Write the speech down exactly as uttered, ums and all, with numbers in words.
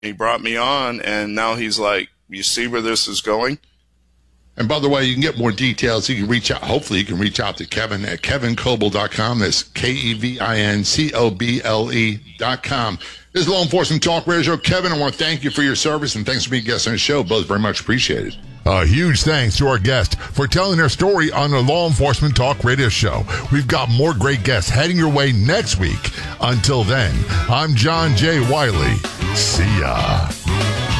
He brought me on, and now he's like, you see where this is going? And by the way, you can get more details. You can reach out. Hopefully, you can reach out to Kevin at kevin coble dot com. That's K E V I N C O B L E dot com. This is Law Enforcement Talk Radio Show. Kevin, I want to thank you for your service, and thanks for being a guest on the show. Both very much appreciated. A huge thanks to our guest for telling their story on the Law Enforcement Talk Radio Show. We've got more great guests heading your way next week. Until then, I'm John J. Wiley. See ya.